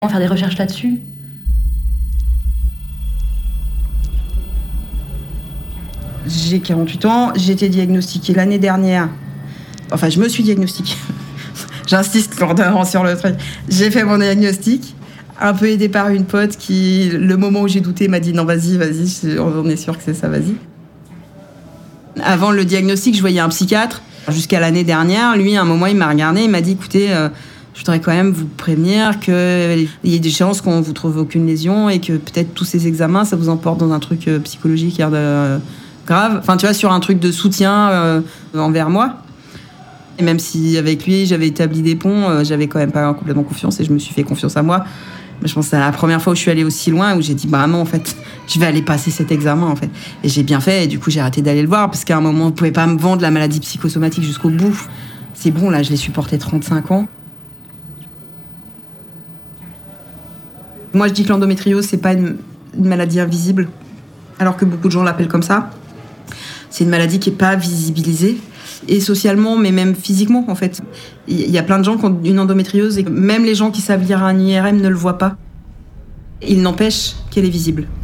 Faire des recherches là-dessus. J'ai 48 ans, j'ai été diagnostiquée l'année dernière. Enfin, je me suis diagnostiquée. J'insiste lourdement sur le truc. J'ai fait mon diagnostic, un peu aidée par une pote qui, le moment où j'ai douté, m'a dit non, vas-y, on est sûr que c'est ça, vas-y. Avant le diagnostic, je voyais un psychiatre. Jusqu'à l'année dernière, lui, à un moment, il m'a regardé, il m'a dit écoutez, je voudrais quand même vous prévenir qu'il y ait des chances qu'on ne vous trouve aucune lésion et que peut-être tous ces examens, ça vous emporte dans un truc psychologique grave. Enfin, tu vois, sur un truc de soutien envers moi. Et même si avec lui, j'avais établi des ponts, j'avais quand même pas complètement confiance et je me suis fait confiance à moi. Mais je pense que c'est la première fois où je suis allée aussi loin, où j'ai dit bah non, en fait, je vais aller passer cet examen, en fait. Et j'ai bien fait, et du coup, j'ai arrêté d'aller le voir, parce qu'à un moment, vous pouvez pas me vendre la maladie psychosomatique jusqu'au bout. C'est bon, là, je l'ai supporté 35 ans. Moi, je dis que l'endométriose, c'est pas une maladie invisible, alors que beaucoup de gens l'appellent comme ça. C'est une maladie qui est pas visibilisée, et socialement, mais même physiquement, en fait. Il y a plein de gens qui ont une endométriose, et même les gens qui savent lire un IRM ne le voient pas. Il n'empêche qu'elle est visible.